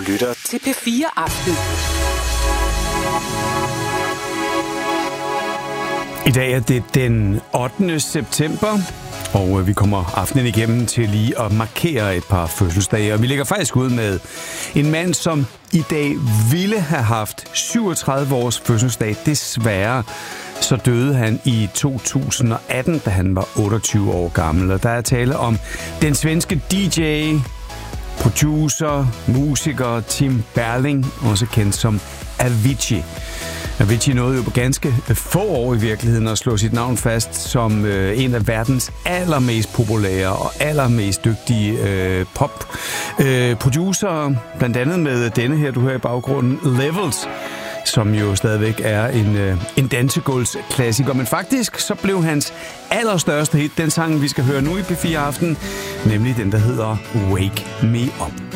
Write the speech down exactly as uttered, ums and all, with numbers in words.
lytter til P fire Aften. I dag er det den ottende september, og vi kommer aftenen igennem til lige at markere et par fødselsdage. Og vi lægger faktisk ud med en mand, som i dag ville have haft syvogtredive års fødselsdag. Desværre så døde han i to tusind og atten, da han var otteogtyve år gammel. Og der er tale om den svenske D J, producer, musiker Tim Berling, også kendt som Avicii. Avicii nåede jo på ganske få år i virkeligheden at slå sit navn fast som øh, en af verdens allermest populære og allermest dygtige øh, pop-producer. Øh, blandt andet med denne her, du hører i baggrunden, Levels, som jo stadigvæk er en, øh, en dansegulvsklassiker. Men faktisk så blev hans allerstørste hit den sang, vi skal høre nu i P fire Aften, nemlig den, der hedder Wake Me Up.